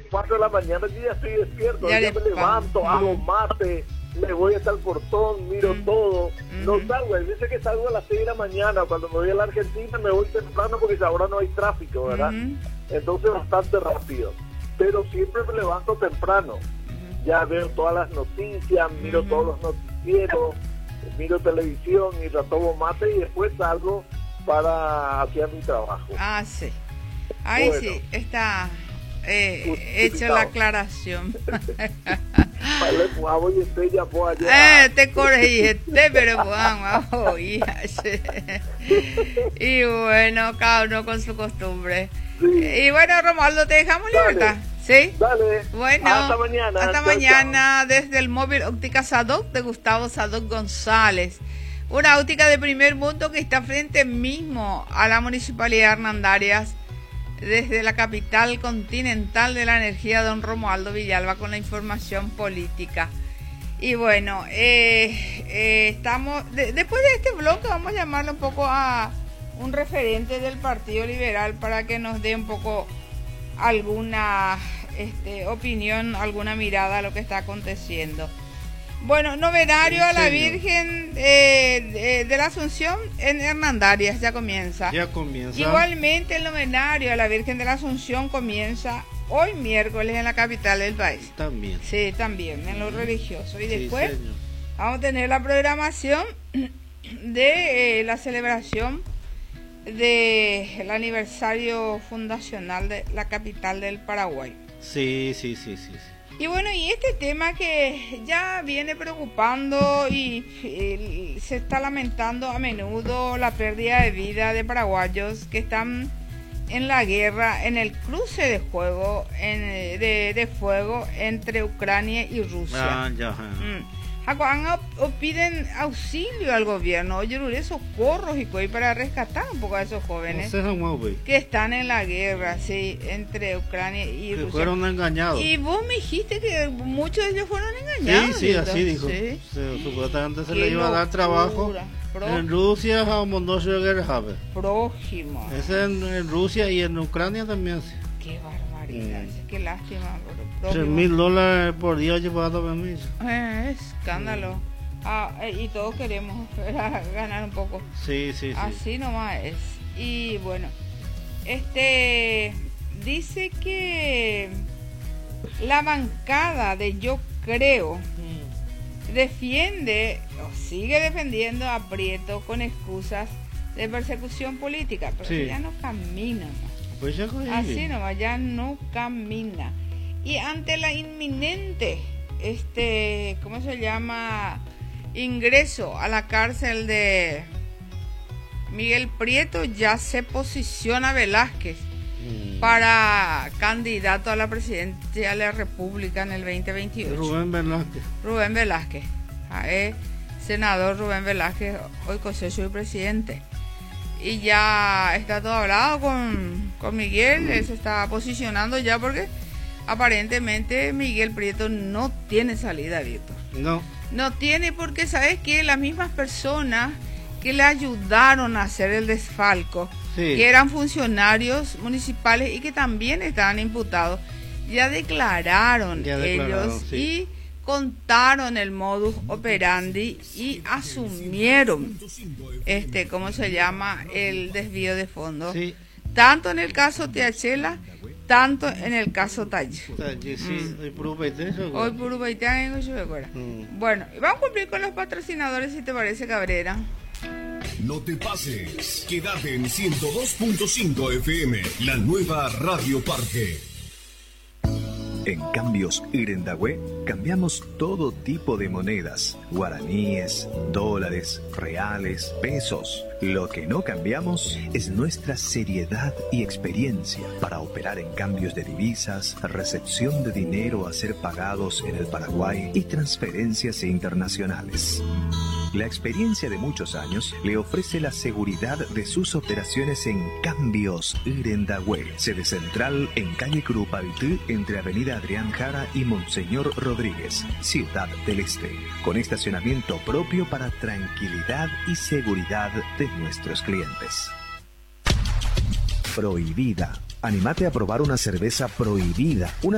4 de la mañana yo ya estoy despierto, Ya ya me levanto, hago mate, me voy hasta el portón, miro todo. No salgo, dice que salgo a las 6 de la mañana, cuando me voy a la Argentina me voy temprano porque ahora no hay tráfico, ¿verdad? Entonces bastante rápido, pero siempre me levanto temprano. Ya veo todas las noticias, miro todos los noticieros, miro televisión y tomo mate y después salgo para hacia mi trabajo. Ah, sí. Ahí bueno, sí, está hecha la aclaración. Vale, pues y usted ya fue allá. Te corregiste, pero vamos, y bueno, cada uno con su costumbre. Sí. Y bueno, Romualdo, te dejamos libertad. ¿Sí? Dale. Bueno, hasta mañana. Hasta mañana, desde el móvil Óptica Sadoc de Gustavo Sadoc González. Una óptica de primer mundo que está frente mismo a la Municipalidad de Hernandarias, desde la capital continental de la energía, don Romualdo Villalba, con la información política. Y bueno, estamos, después de este bloque vamos a llamarle un poco a un referente del Partido Liberal para que nos dé un poco alguna opinión, alguna mirada a lo que está aconteciendo. Bueno, novenario a la Virgen de la Asunción en Hernandarias ya comienza. Igualmente el novenario a la Virgen de la Asunción comienza hoy miércoles en la capital del país. También. Sí, también, en lo religioso. Y después vamos a tener la programación de la celebración del aniversario fundacional de la capital del Paraguay. Sí. Y bueno, y este tema que ya viene preocupando y se está lamentando a menudo la pérdida de vida de paraguayos que están en la guerra, en el cruce de fuego, de fuego entre Ucrania y Rusia. Piden auxilio al gobierno, oye, socorros y para rescatar un poco a esos jóvenes que están en la guerra, sí, entre Ucrania y Rusia. Fueron engañados. Y vos me dijiste que muchos de ellos fueron engañados. Sí, así dijo. Sí. Supuestamente se le iba a dar trabajo en Rusia a Mondoso de Guerra. Próximo. Es en Rusia y en Ucrania también. Qué barbaridad, qué lástima. $3,000 por día llevado permiso. Escándalo. Y todos queremos ganar un poco. Sí. Así nomás es. Y bueno, dice que la bancada de Yo Creo defiende o sigue defendiendo a Prieto con excusas de persecución política, pero ya no camina más. Pues ya así nomás, ya no camina. Y ante la inminente, ¿cómo se llama? Ingreso a la cárcel de Miguel Prieto, ya se posiciona Velázquez para candidato a la presidencia de la República en el 2028. Rubén Velázquez. Senador Rubén Velázquez, hoy soy presidente. Y ya está todo hablado con Miguel, él se está posicionando ya porque aparentemente Miguel Prieto no tiene salida, Víctor. No tiene, porque ¿sabes qué? Las mismas personas que le ayudaron a hacer el desfalco, que eran funcionarios municipales y que también estaban imputados, ya declararon ellos y contaron el modus operandi y asumieron ¿cómo se llama? El desvío de fondos. Tanto en el caso Tiachela, tanto en el caso Talle. Hoy puro Baitán. Bueno, vamos a cumplir con los patrocinadores, si te parece, Cabrera. No te pases, quédate en 102.5 FM, la nueva Radio Parque. En Cambios Irendagüe cambiamos todo tipo de monedas, guaraníes, dólares, reales, pesos. Lo que no cambiamos es nuestra seriedad y experiencia para operar en cambios de divisas, recepción de dinero a ser pagados en el Paraguay y transferencias internacionales. La experiencia de muchos años le ofrece la seguridad de sus operaciones en Cambios Irendagüe, sede central en calle Curupaytí, entre Avenida Adrián Jara y Monseñor Rodríguez, Ciudad del Este, con estacionamiento propio para tranquilidad y seguridad de nuestros clientes. Prohibida. Anímate a probar una cerveza prohibida, una